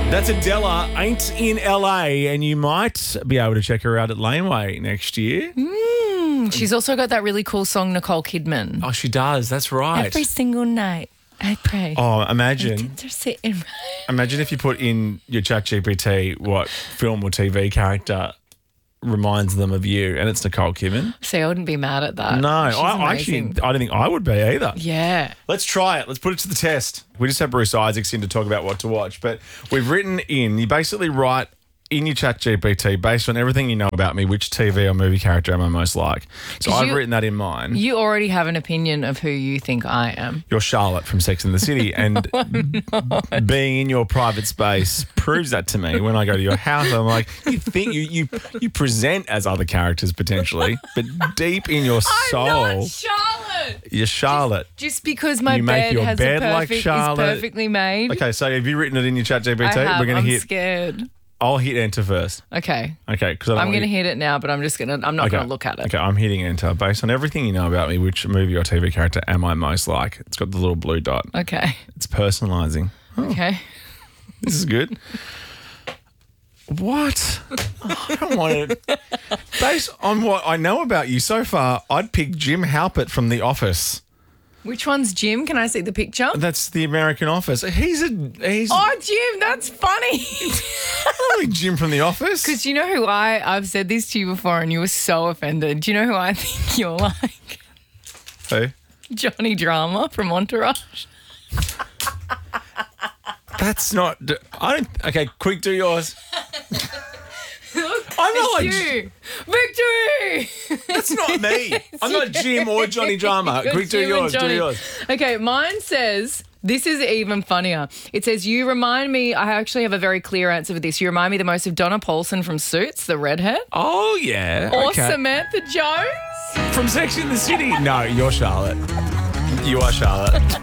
That's Adela, Ain't in LA, and you might be able to check her out at Laneway next year. She's also got that really cool song, Nicole Kidman. Oh, she does. That's right. Every single night, I pray. Oh, imagine They're sitting right. imagine if you put in your ChatGPT what film or TV character reminds them of you, and it's Nicole Kidman. See, I wouldn't be mad at that. No, She's I amazing. don't think I would be either. Yeah. Let's try it. Let's put it to the test. We just had Bruce Isaacs in to talk about what to watch, but we've written in, you basically write in your ChatGPT, based on everything you know about me, which TV or movie character am I most like. So I've written that in mine. You already have an opinion of who you think I am. You're Charlotte from Sex and the City, and being in your private space proves that to me. When I go to your house, I'm like, you think you present as other characters potentially, but deep in your soul, I'm not Charlotte. you're Charlotte. Just because my You make bed your has bed a like perfect, Charlotte. is perfectly made. Okay, so have you written it in your ChatGPT? I have. We're going I'm to hit. scared. I'll hit enter first. Okay. Okay, because I'm going to hit it now, but I'm not going to look at it. Okay, I'm hitting enter. Based on everything you know about me, which movie or TV character am I most like? It's got the little blue dot. Okay. It's personalizing. Okay. This is good. What? Oh, I don't want it. Based on what I know about you so far, I'd pick Jim Halpert from The Office. Which one's Jim? Can I see the picture? That's the American Office. He's Oh, Jim, that's funny. probably Jim from The Office. Because you know who I've said this to you before and you were so offended. Do you know who I think you're like? Who? Johnny Drama from Entourage. That's not. I don't. Okay, quick, do yours. I'm not like. You. Victory! That's not me. I'm not Jim or Johnny Drama. You're Quick, do Jim and yours. Do Johnny. yours. Okay, mine says, this is even funnier. It says, you remind me, I actually have a very clear answer for this. You remind me the most of Donna Paulson from Suits, the redhead. Oh yeah. Or Okay. Samantha Jones. From Sex in the City. No, you're Charlotte. You are Charlotte.